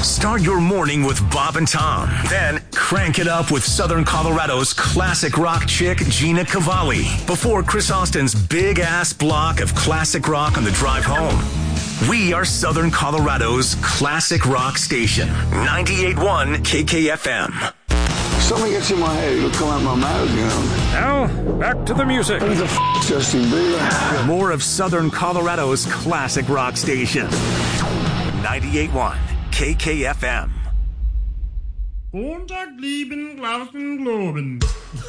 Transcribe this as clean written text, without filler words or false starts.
Start your morning with Bob and Tom. Then crank it up with Southern Colorado's classic rock chick, Gina Cavalli, before Chris Austin's big-ass block of classic rock on the drive home. We are Southern Colorado's classic rock station, 98.1 KKFM. Something gets in my head, it'll come out my mouth, you know. Now, back to the music. Who the Justin Bieber? More of Southern Colorado's classic rock station, 98.1 KKFM. Montag lieben, glauben, globen.